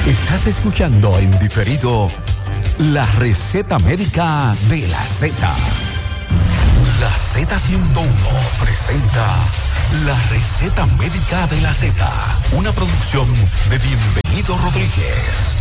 Estás escuchando en diferido la receta médica de la Z. La Z101 presenta la receta médica de la Z, una producción de Bienvenido Rodríguez.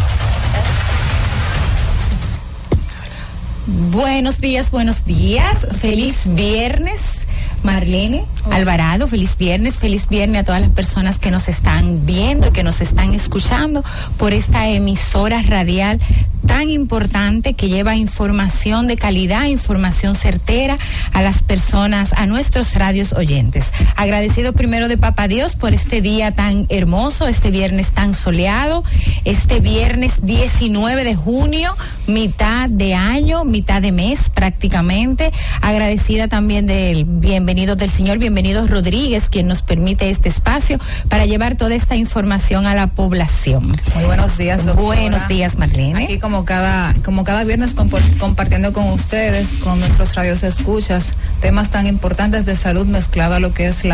Buenos días, feliz viernes. Marlene Alvarado, feliz viernes a todas las personas que nos están viendo y que nos están escuchando por esta emisora radial tan importante que lleva información de calidad, información certera a las personas, a nuestros radios oyentes. Agradecido primero de Papá Dios por este día tan hermoso, este viernes tan soleado, este viernes 19 de junio, mitad de año, mitad de mes prácticamente. Agradecida también del señor Bienvenido Rodríguez, quien nos permite este espacio para llevar toda esta información a la población. Muy buenos días, doctora. Buenos días, Marlene. Aquí como cada viernes compartiendo con ustedes, con nuestros radios escuchas, temas tan importantes de salud mezclado a lo que es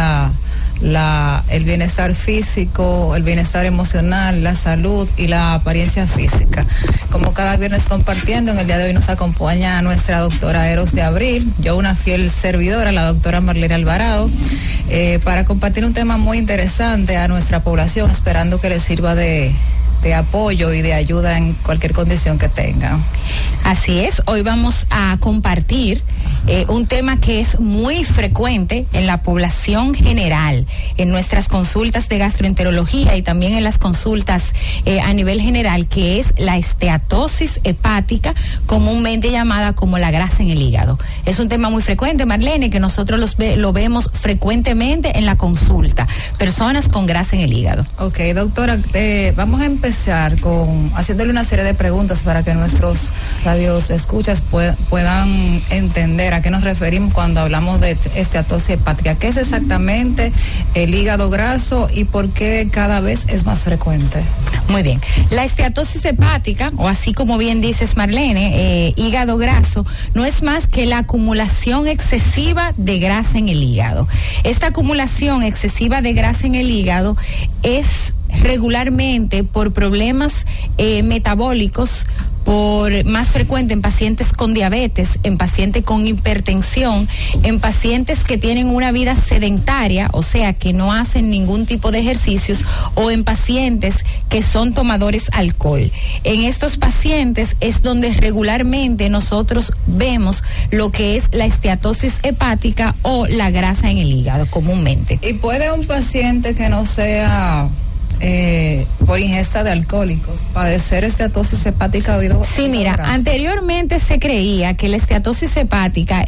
el bienestar físico, el bienestar emocional, la salud y la apariencia física. Como cada viernes compartiendo, en el día de hoy nos acompaña nuestra doctora Eros de Abril, yo una fiel servidora, la doctora Marlene Alvarado, para compartir un tema muy interesante a nuestra población, esperando que les sirva de apoyo y de ayuda en cualquier condición que tengan. Así es, hoy vamos a compartir un tema que es muy frecuente en la población general, en nuestras consultas de gastroenterología y también en las consultas a nivel general, que es la esteatosis hepática, comúnmente llamada como la grasa en el hígado. Es un tema muy frecuente, Marlene, que nosotros lo vemos frecuentemente en la consulta, personas con grasa en el hígado. Ok, doctora, vamos a empezar haciéndole una serie de preguntas para que nuestros radios escuchas puedan entender a qué nos referimos cuando hablamos de esteatosis hepática. ¿Qué es exactamente el hígado graso y por qué cada vez es más frecuente? Muy bien. La esteatosis hepática, o así como bien dices, Marlene, hígado graso, no es más que la acumulación excesiva de grasa en el hígado. Esta acumulación excesiva de grasa en el hígado es regularmente por problemas metabólicos, más frecuente en pacientes con diabetes, en pacientes con hipertensión, en pacientes que tienen una vida sedentaria, o sea, que no hacen ningún tipo de ejercicios, o en pacientes que son tomadores alcohol. En estos pacientes es donde regularmente nosotros vemos lo que es la esteatosis hepática o la grasa en el hígado comúnmente. ¿Y puede un paciente que no sea por ingesta de alcohólicos padecer esteatosis hepática? Sí, mira, anteriormente se creía que la esteatosis hepática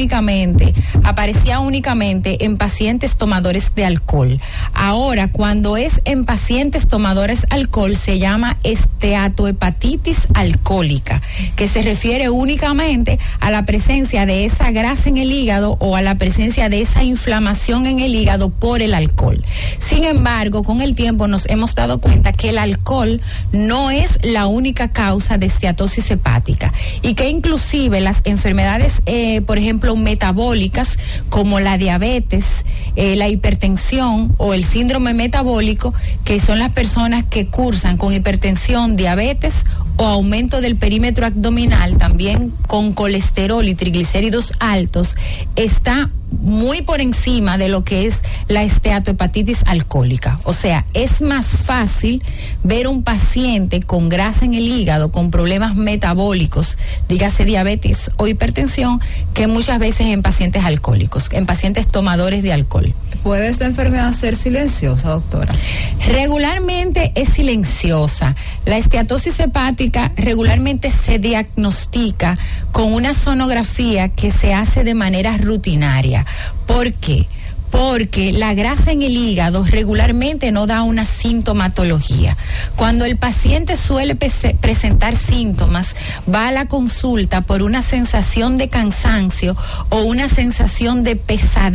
aparecía únicamente en pacientes tomadores de alcohol. Ahora, cuando es en pacientes tomadores de alcohol, se llama esteatohepatitis alcohólica, que se refiere únicamente a la presencia de esa grasa en el hígado o a la presencia de esa inflamación en el hígado por el alcohol. Sin embargo, con el tiempo nos hemos dado cuenta que el alcohol no es la única causa de esteatosis hepática y que inclusive las enfermedades, por ejemplo, metabólicas como la diabetes, la hipertensión o el síndrome metabólico, que son las personas que cursan con hipertensión, diabetes o aumento del perímetro abdominal, también con colesterol y triglicéridos altos, está muy por encima de lo que es la esteatohepatitis alcohólica. O sea, es más fácil ver un paciente con grasa en el hígado, con problemas metabólicos, dígase diabetes o hipertensión, que muchas veces en pacientes alcohólicos, en pacientes tomadores de alcohol. ¿Puede esta enfermedad ser silenciosa, doctora? Regularmente es silenciosa. La esteatosis hepática regularmente se diagnostica con una sonografía que se hace de manera rutinaria. ¿Por qué? Porque la grasa en el hígado regularmente no da una sintomatología. Cuando el paciente suele presentar síntomas, va a la consulta por una sensación de cansancio o una sensación de pesadez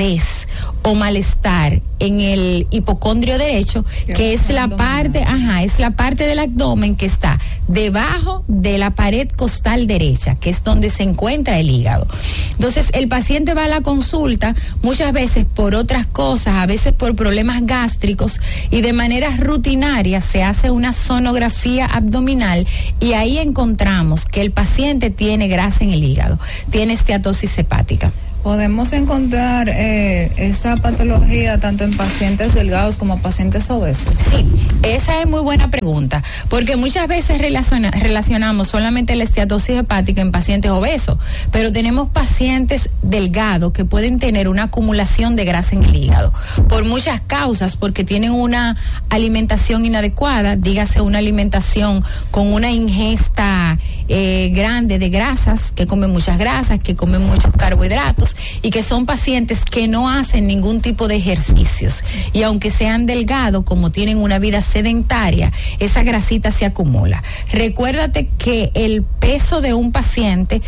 o malestar en el hipocondrio derecho, que es la parte, es la parte del abdomen que está debajo de la pared costal derecha, que es donde se encuentra el hígado. Entonces, el paciente va a la consulta muchas veces por otras cosas, a veces por problemas gástricos, y de manera rutinaria se hace una sonografía abdominal y ahí encontramos que el paciente tiene grasa en el hígado, tiene esteatosis hepática. ¿Podemos encontrar esta patología tanto en pacientes delgados como pacientes obesos? Sí, esa es muy buena pregunta, porque muchas veces relacionamos solamente la esteatosis hepática en pacientes obesos, pero tenemos pacientes delgados que pueden tener una acumulación de grasa en el hígado por muchas causas, porque tienen una alimentación inadecuada, dígase una alimentación con una ingesta grande de grasas, que comen muchas grasas, que comen muchos carbohidratos, y que son pacientes que no hacen ningún tipo de ejercicios, y aunque sean delgados, como tienen una vida sedentaria, esa grasita se acumula. Recuérdate que el peso de un paciente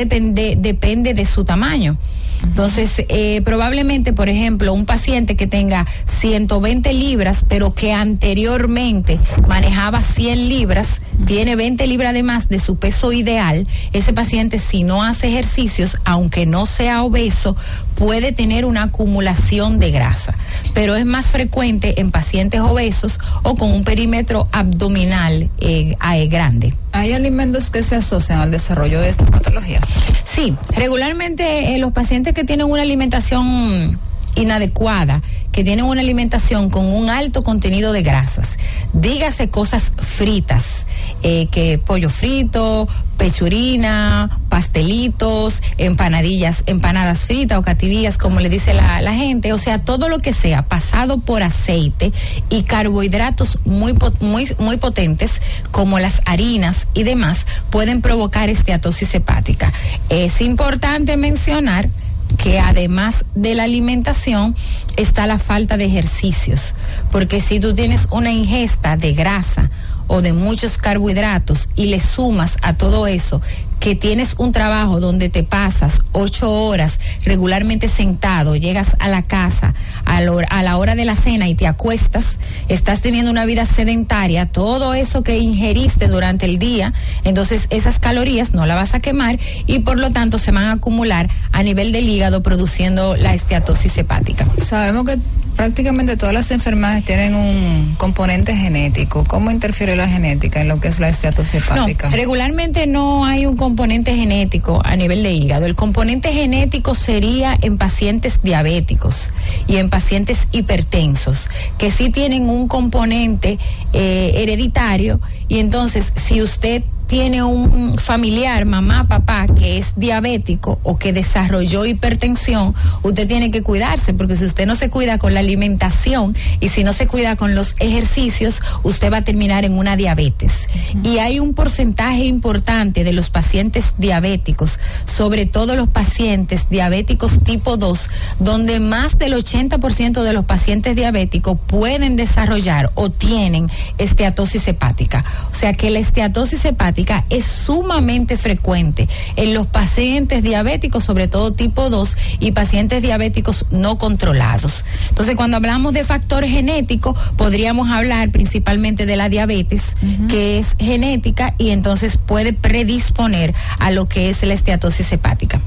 depende de su tamaño. Entonces, probablemente, por ejemplo, un paciente que tenga 120 libras, pero que anteriormente manejaba 100 libras, tiene 20 libras de más de su peso ideal, ese paciente, si no hace ejercicios, aunque no sea obeso, puede tener una acumulación de grasa, pero es más frecuente en pacientes obesos o con un perímetro abdominal grande. ¿Hay alimentos que se asocian al desarrollo de esta patología? Sí, regularmente los pacientes que tienen una alimentación inadecuada, que tienen una alimentación con un alto contenido de grasas, dígase cosas fritas, que pollo frito, pechurina, pastelitos, empanadas fritas o cativillas, como le dice la gente, o sea, todo lo que sea pasado por aceite y carbohidratos muy potentes, como las harinas y demás, pueden provocar esteatosis hepática. Es importante mencionar que además de la alimentación está la falta de ejercicios, porque si tú tienes una ingesta de grasa o de muchos carbohidratos y le sumas a todo eso que tienes un trabajo donde te pasas 8 horas regularmente sentado, llegas a la casa a la hora de la cena y te acuestas, estás teniendo una vida sedentaria, todo eso que ingeriste durante el día, entonces esas calorías no las vas a quemar y por lo tanto se van a acumular a nivel del hígado produciendo la esteatosis hepática. Sabemos que prácticamente todas las enfermedades tienen un componente genético. ¿Cómo interfiere la genética en lo que es la esteatosis hepática? No, regularmente no hay un componente genético a nivel de hígado. El componente genético sería en pacientes diabéticos y en pacientes hipertensos, que sí tienen un componente hereditario, y entonces si usted tiene un familiar, mamá, papá, que es diabético o que desarrolló hipertensión, usted tiene que cuidarse, porque si usted no se cuida con la alimentación y si no se cuida con los ejercicios, usted va a terminar en una diabetes. Y hay un porcentaje importante de los pacientes diabéticos, sobre todo los pacientes diabéticos tipo 2, donde más del 80% de los pacientes diabéticos pueden desarrollar o tienen esteatosis hepática. O sea que la esteatosis hepática es sumamente frecuente en los pacientes diabéticos, sobre todo tipo 2, y pacientes diabéticos no controlados. Entonces, cuando hablamos de factor genético, podríamos hablar principalmente de la diabetes, que es genética y entonces puede predisponer a lo que es la esteatosis hepática.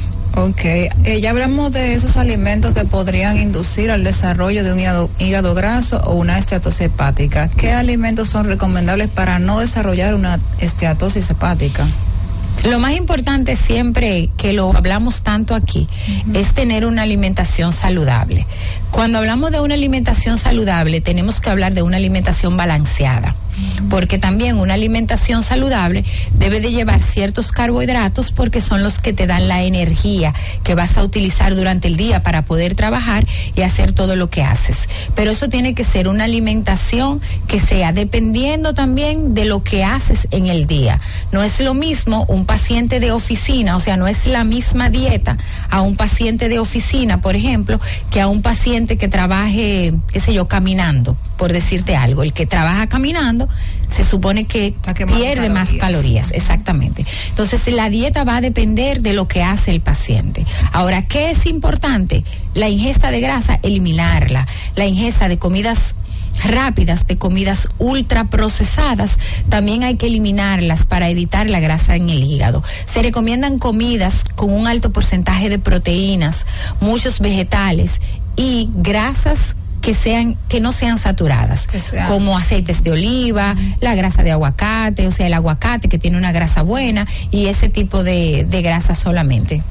Ok, ya hablamos de esos alimentos que podrían inducir al desarrollo de un hígado graso o una esteatosis hepática. ¿Qué alimentos son recomendables para no desarrollar una esteatosis hepática? Lo más importante, siempre que lo hablamos tanto aquí, es tener una alimentación saludable. Cuando hablamos de una alimentación saludable, tenemos que hablar de una alimentación balanceada, porque también una alimentación saludable debe de llevar ciertos carbohidratos, porque son los que te dan la energía que vas a utilizar durante el día para poder trabajar y hacer todo lo que haces. Pero eso tiene que ser una alimentación que sea dependiendo también de lo que haces en el día. No es lo mismo un paciente de oficina, o sea, no es la misma dieta a un paciente de oficina, por ejemplo, que a un paciente que trabaje, qué sé yo, caminando, por decirte algo. El que trabaja caminando se supone que pierde más calorías, exactamente. Entonces la dieta va a depender de lo que hace el paciente. Ahora, ¿qué es importante? La ingesta de grasa, eliminarla. La ingesta de comidas rápidas, de comidas ultra procesadas, también hay que eliminarlas para evitar la grasa en el hígado. Se recomiendan comidas con un alto porcentaje de proteínas, muchos vegetales y grasas que no sean saturadas, como aceites de oliva, la grasa de aguacate, o sea, el aguacate que tiene una grasa buena y ese tipo de grasa solamente.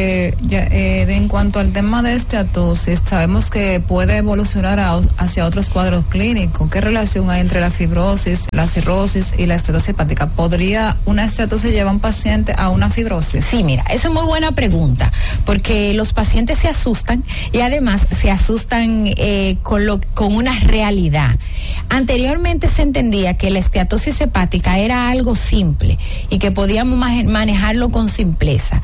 En cuanto al tema de esteatosis, sabemos que puede evolucionar hacia otros cuadros clínicos. ¿Qué relación hay entre la fibrosis, la cirrosis y la esteatosis hepática? ¿Podría una esteatosis llevar a un paciente a una fibrosis? Sí, mira, eso es muy buena pregunta, porque los pacientes se asustan y además se asustan con una realidad. Anteriormente se entendía que la esteatosis hepática era algo simple y que podíamos manejarlo con simpleza.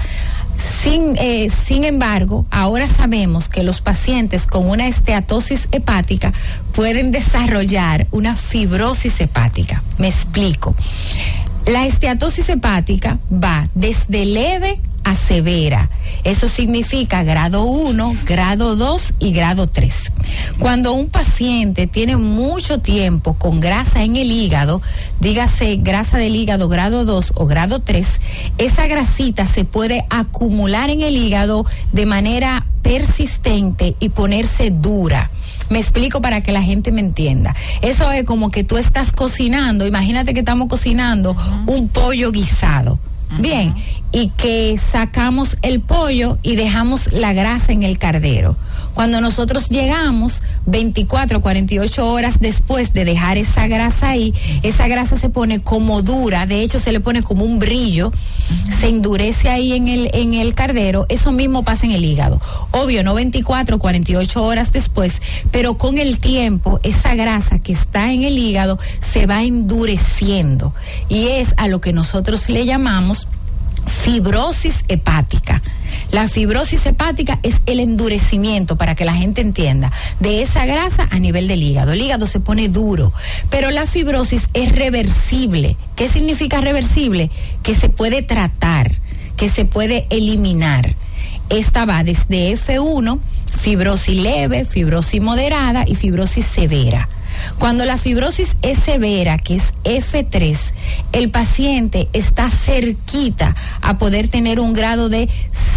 Sin embargo, ahora sabemos que los pacientes con una esteatosis hepática pueden desarrollar una fibrosis hepática. Me explico. La esteatosis hepática va desde leve a severa. Eso significa grado 1, grado 2 y grado 3. Cuando un paciente tiene mucho tiempo con grasa en el hígado, dígase grasa del hígado grado 2 o grado 3, esa grasita se puede acumular en el hígado de manera persistente y ponerse dura. Me explico para que la gente me entienda. Eso es como que tú estás cocinando, imagínate que estamos cocinando un pollo guisado. Bien, y que sacamos el pollo y dejamos la grasa en el cardero. Cuando nosotros llegamos 24, 48 horas después de dejar esa grasa ahí, esa grasa se pone como dura, de hecho se le pone como un brillo, se endurece ahí en el cardero. Eso mismo pasa en el hígado. Obvio, no 24, 48 horas después, pero con el tiempo esa grasa que está en el hígado se va endureciendo y es a lo que nosotros le llamamos fibrosis hepática. La fibrosis hepática es el endurecimiento, para que la gente entienda, de esa grasa a nivel del hígado. El hígado se pone duro, pero la fibrosis es reversible. ¿Qué significa reversible? Que se puede tratar, que se puede eliminar. Esta va desde F1, fibrosis leve, fibrosis moderada y fibrosis severa. Cuando la fibrosis es severa, que es F3, el paciente está cerquita a poder tener un grado de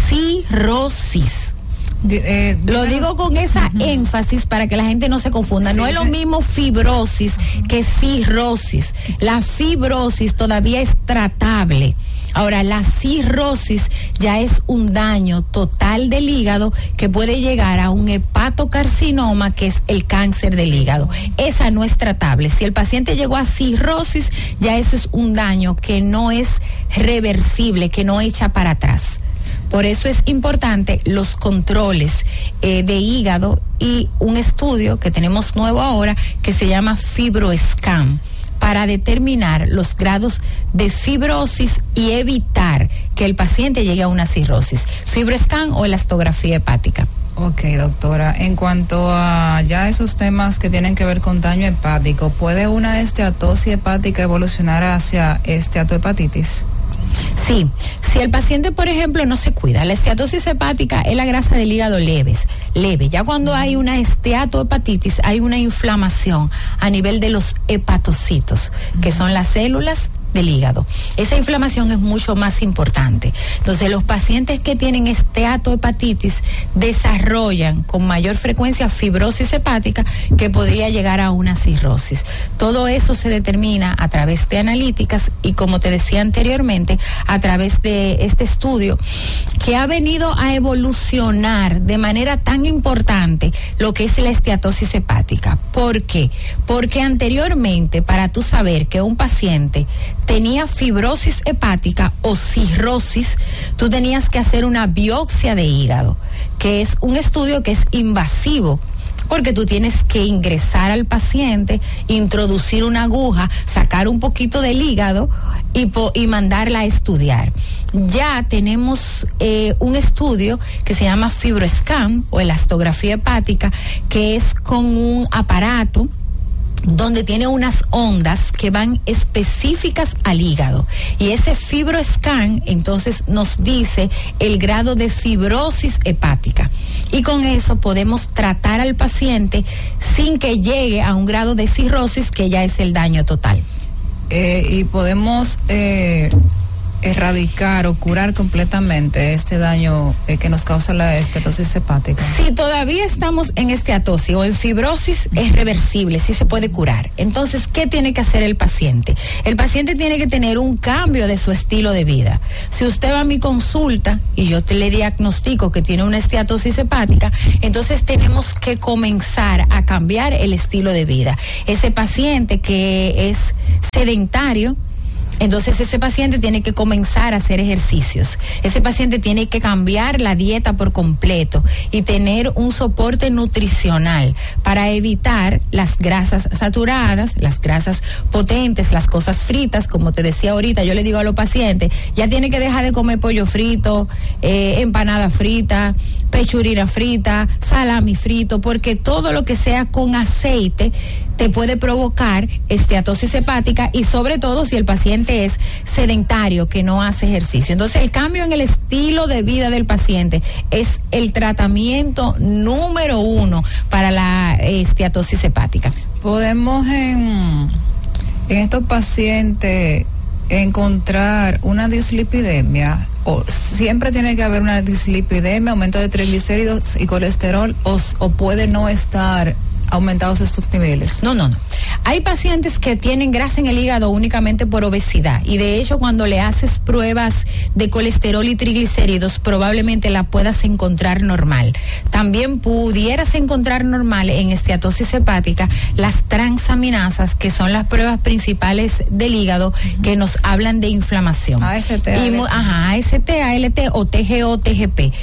cirrosis. Lo digo con esa énfasis para que la gente no se confunda. Sí, no es lo mismo fibrosis que cirrosis. La fibrosis todavía es tratable. Ahora, la cirrosis ya es un daño total del hígado que puede llegar a un hepatocarcinoma, que es el cáncer del hígado. Esa no es tratable. Si el paciente llegó a cirrosis, ya eso es un daño que no es reversible, que no echa para atrás. Por eso es importante los controles de hígado y un estudio que tenemos nuevo ahora que se llama FibroScan, para determinar los grados de fibrosis y evitar que el paciente llegue a una cirrosis. FibroScan o elastografía hepática. Ok, doctora. En cuanto a ya esos temas que tienen que ver con daño hepático, ¿puede una esteatosis hepática evolucionar hacia esteatohepatitis? Sí, si el paciente, por ejemplo, no se cuida, la esteatosis hepática es la grasa del hígado leve. Ya cuando hay una esteatohepatitis, hay una inflamación a nivel de los hepatocitos, que son las células del hígado. Esa inflamación es mucho más importante. Entonces, los pacientes que tienen esteatohepatitis desarrollan con mayor frecuencia fibrosis hepática, que podría llegar a una cirrosis. Todo eso se determina a través de analíticas y, como te decía anteriormente, a través de este estudio que ha venido a evolucionar de manera tan importante lo que es la esteatosis hepática. ¿Por qué? Porque anteriormente, para tú saber que un paciente tenía fibrosis hepática o cirrosis, tú tenías que hacer una biopsia de hígado, que es un estudio que es invasivo, porque tú tienes que ingresar al paciente, introducir una aguja, sacar un poquito del hígado y mandarla a estudiar. Ya tenemos un estudio que se llama FibroScan o elastografía hepática, que es con un aparato donde tiene unas ondas que van específicas al hígado, y ese FibroScan entonces nos dice el grado de fibrosis hepática, y con eso podemos tratar al paciente sin que llegue a un grado de cirrosis, que ya es el daño total. Y podemos erradicar o curar completamente este daño que nos causa la esteatosis hepática. Si todavía estamos en esteatosis o en fibrosis, es reversible, sí se puede curar. Entonces, ¿qué tiene que hacer el paciente? El paciente tiene que tener un cambio de su estilo de vida. Si usted va a mi consulta y yo le diagnostico que tiene una esteatosis hepática, entonces tenemos que comenzar a cambiar el estilo de vida. Ese paciente que es sedentario, entonces ese paciente tiene que comenzar a hacer ejercicios. Ese paciente tiene que cambiar la dieta por completo y tener un soporte nutricional para evitar las grasas saturadas, las grasas potentes, las cosas fritas. Como te decía ahorita, yo le digo a los pacientes, ya tiene que dejar de comer pollo frito, empanada frita, pechurina frita, salami frito, porque todo lo que sea con aceite te puede provocar esteatosis hepática, y sobre todo si el paciente es sedentario, que no hace ejercicio. Entonces el cambio en el estilo de vida del paciente es el tratamiento número 1 para la esteatosis hepática. Podemos en estos pacientes encontrar una dislipidemia, o siempre tiene que haber una dislipidemia, aumento de triglicéridos y colesterol, o puede no estar aumentados estos niveles. No. Hay pacientes que tienen grasa en el hígado únicamente por obesidad, y de hecho cuando le haces pruebas de colesterol y triglicéridos probablemente la puedas encontrar normal. También pudieras encontrar normal en esteatosis hepática las transaminasas, que son las pruebas principales del hígado que nos hablan de inflamación. AST, AST, ALT o TGO, TGP.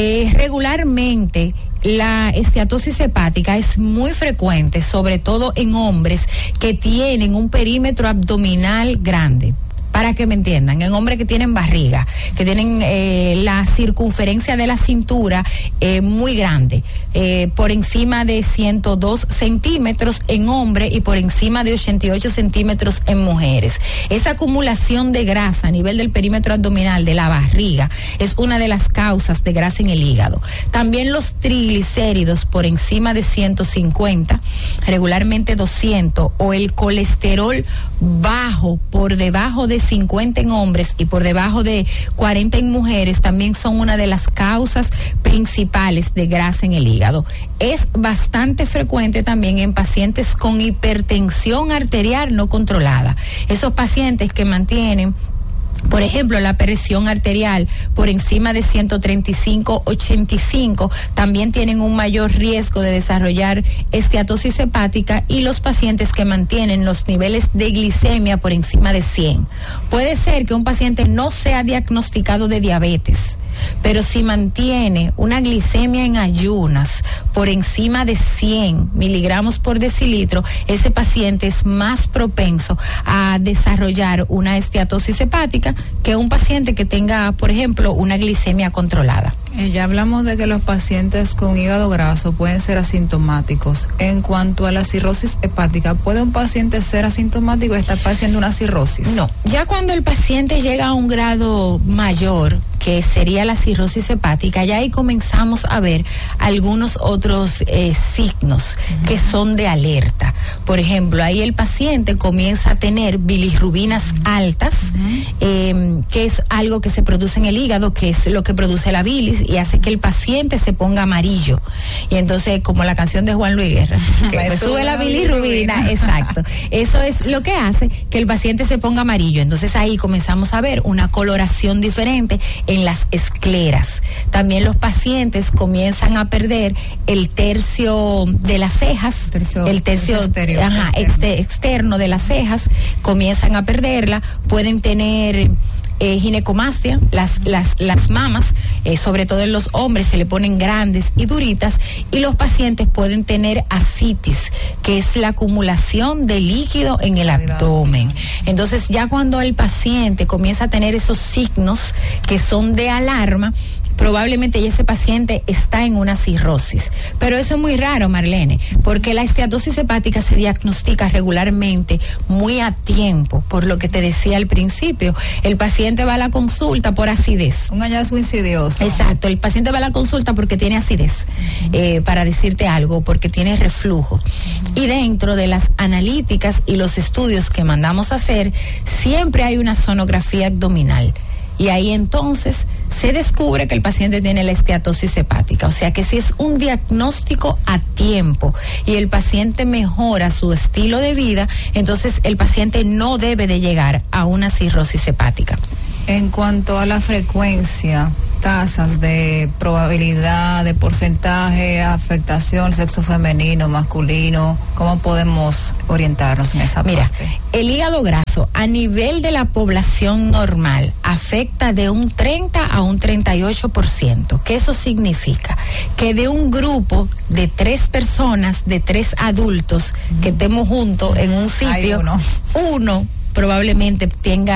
Regularmente la esteatosis hepática es muy frecuente, sobre todo en hombres que tienen un perímetro abdominal grande. Para que me entiendan, en hombres que tienen barriga, que tienen la circunferencia de la cintura muy grande, por encima de 102 centímetros en hombres y por encima de 88 centímetros en mujeres. Esa acumulación de grasa a nivel del perímetro abdominal de la barriga es una de las causas de grasa en el hígado. También los triglicéridos por encima de 150, regularmente 200, o el colesterol bajo por debajo de 50 en hombres y por debajo de 40 en mujeres, también son una de las causas principales de grasa en el hígado. Es bastante frecuente también en pacientes con hipertensión arterial no controlada. Esos pacientes que mantienen, por ejemplo, la presión arterial por encima de 135/85, también tienen un mayor riesgo de desarrollar esteatosis hepática, y los pacientes que mantienen los niveles de glicemia por encima de 100. Puede ser que un paciente no sea diagnosticado de diabetes, pero si mantiene una glicemia en ayunas por encima de 100 miligramos por decilitro, ese paciente es más propenso a desarrollar una esteatosis hepática que un paciente que tenga, por ejemplo, una glicemia controlada. Ya hablamos de que los pacientes con hígado graso pueden ser asintomáticos. En cuanto a la cirrosis hepática, ¿puede un paciente ser asintomático y estar padeciendo una cirrosis? No, ya cuando el paciente llega a un grado mayor, que sería la cirrosis hepática, ya ahí comenzamos a ver algunos otros signos que son de alerta. Por ejemplo, ahí el paciente comienza a tener bilirrubinas altas, que es algo que se produce en el hígado, que es lo que produce la bilis y hace que el paciente se ponga amarillo. Y entonces, como la canción de Juan Luis Guerra, que me sube la bilirrubina, exacto. Eso es lo que hace que el paciente se ponga amarillo. Entonces ahí comenzamos a ver una coloración diferente en las escleras. También los pacientes comienzan a perder el tercio de las cejas, el tercio externo de las cejas, comienzan a perderla, pueden tener ginecomastia, las mamas, sobre todo en los hombres, se le ponen grandes y duritas, y los pacientes pueden tener ascitis, que es la acumulación de líquido en el abdomen. Entonces, ya cuando el paciente comienza a tener esos signos que son de alarma, probablemente ese paciente está en una cirrosis. Pero eso es muy raro, Marlene, porque la esteatosis hepática se diagnostica regularmente muy a tiempo, por lo que te decía al principio. El paciente va a la consulta por acidez. Un hallazgo insidioso. Exacto, el paciente va a la consulta porque tiene acidez, para decirte algo, porque tiene reflujo. Y dentro de las analíticas y los estudios que mandamos a hacer, siempre hay una sonografía abdominal. Y ahí entonces se descubre que el paciente tiene la esteatosis hepática. O sea que si es un diagnóstico a tiempo y el paciente mejora su estilo de vida, entonces el paciente no debe de llegar a una cirrosis hepática. En cuanto a la frecuencia, tasas de probabilidad, de porcentaje, afectación, sexo femenino, masculino, ¿cómo podemos orientarnos en esa parte? Mira, el hígado graso a nivel de la población normal afecta de un 30 a un 38%. ¿Qué eso significa? Que de un grupo de 3 personas, de 3 adultos que estemos juntos en un sitio, uno probablemente tenga